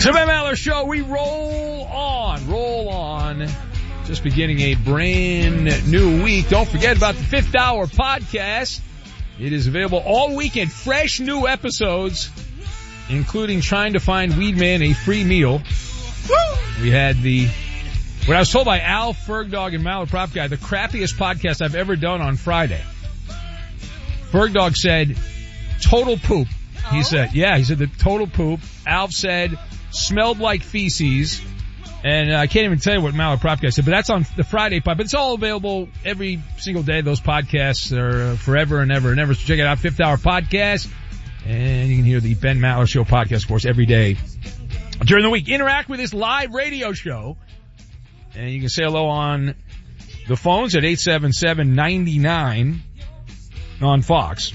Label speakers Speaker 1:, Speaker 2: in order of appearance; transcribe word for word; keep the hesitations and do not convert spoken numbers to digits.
Speaker 1: The Ben Maller Show, we roll on, roll on. Just beginning a brand new week. Don't forget about the Fifth Hour podcast. It is available all weekend. Fresh new episodes, including trying to find Weedman a free meal. Woo! We had the, what I was told by Al Fergdog and Maller Prop Guy, the crappiest podcast I've ever done on Friday. Fergdog said, total poop. He oh? said, yeah, he said the total poop. Alf said, smelled like feces. And uh, I can't even tell you what Maller Prop Guy said, but that's on the Friday pod. But it's all available every single day. Those podcasts are uh, forever and ever and ever. So check it out, Fifth Hour Podcast. And you can hear the Ben Maller Show podcast, of course, every day during the week. Interact with this live radio show. And you can say hello on the phones at eight seven seven, nine nine on Fox.